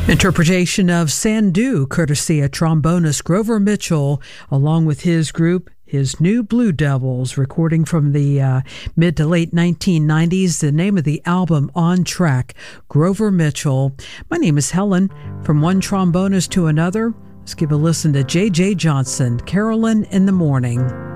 Interpretation of Sandu, courtesy of trombonist Grover Mitchell, along with his group, his New Blue Devils, recording from the mid to late 1990s. The name of the album, On Track, Grover Mitchell. My name is Helen. From one trombonist to another, let's give a listen to J.J. Johnson, Carolyn in the Morning.